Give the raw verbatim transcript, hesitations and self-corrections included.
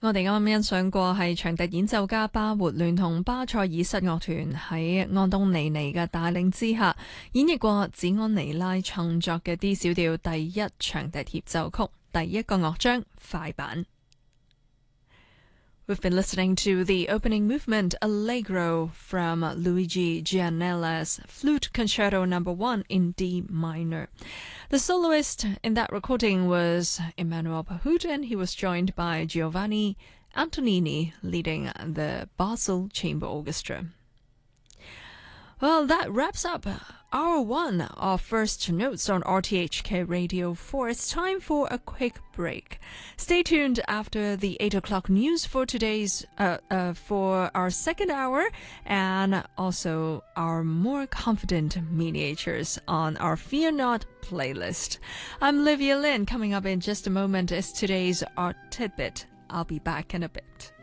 我哋啱啱欣賞過係長笛演奏家巴活聯同巴塞爾室樂團喺安東尼尼嘅帶領之下演繹過子安尼拉創作嘅 D 小調第一長笛協奏曲第一個樂章快板。We've been listening to the opening movement Allegro from Luigi Gianella's Flute Concerto number one in D minor. The soloist in that recording was Emmanuel Pahut, and he was joined by Giovanni Antonini leading the Basel Chamber Orchestra. Well, that wraps up hour one of First Notes on R T H K Radio four. It's time for a quick break. Stay tuned after the eight o'clock news for today's, uh, uh, for our second hour, and also our more confident miniatures on our Fear Not playlist. I'm Livia Lin. Coming up in just a moment is today's Art Tidbit. I'll be back in a bit.